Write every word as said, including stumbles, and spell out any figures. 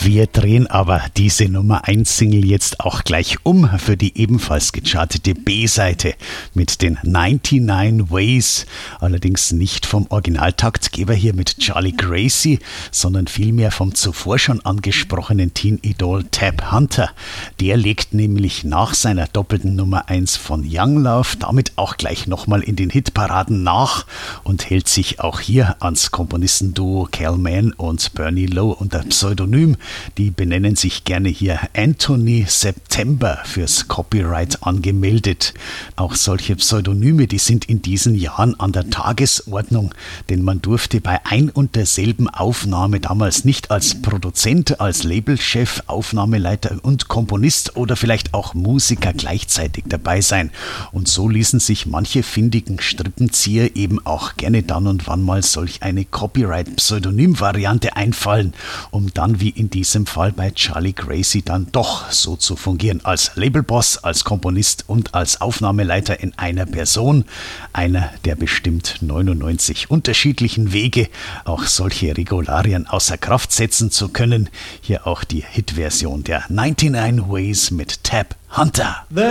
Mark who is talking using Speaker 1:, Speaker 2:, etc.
Speaker 1: Wir drehen aber diese Nummer eins Single jetzt auch gleich um für die ebenfalls gechartete B-Seite mit den neunundneunzig Ways, allerdings nicht vom Originaltaktgeber hier mit Charlie Gracie, sondern vielmehr vom zuvor schon angesprochenen Teen-Idol Tab Hunter. Der legt nämlich nach seiner doppelten Nummer eins von Young Love damit auch gleich nochmal in den Hitparaden nach und hält sich auch hier ans Komponistenduo Cal Mann und Bernie Lowe unter Pseudonym. Die benennen sich gerne hier Anthony September fürs Copyright angemeldet. Auch solche Pseudonyme, die sind in diesen Jahren an der Tagesordnung, denn man durfte bei ein und derselben Aufnahme damals nicht als Produzent, als Labelchef, Aufnahmeleiter und Komponist oder vielleicht auch Musiker gleichzeitig dabei sein. Und so ließen sich manche findigen Strippenzieher eben auch gerne dann und wann mal solch eine Copyright-Pseudonym-Variante einfallen, um dann wie in diesem Fall bei Charlie Gracie dann doch so zu fungieren als Labelboss, als Komponist und als Aufnahmeleiter in einer Person. Einer der bestimmt neunundneunzig unterschiedlichen Wege, auch solche Regularien außer Kraft setzen zu können. Hier auch die Hitversion der neunundneunzig Ways mit Tab Hunter.